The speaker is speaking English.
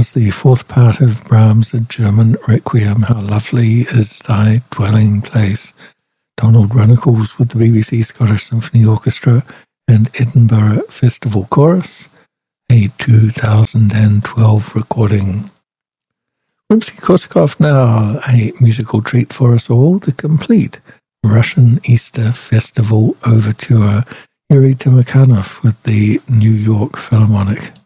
was the fourth part of Brahms' German Requiem, How Lovely Is Thy Dwelling Place. Donald Runnicles with the BBC Scottish Symphony Orchestra and Edinburgh Festival Chorus, a 2012 recording. Rimsky-Korsakov now, a musical treat for us all, the complete Russian Easter Festival Overture, Yuri Timokhanov with the New York Philharmonic.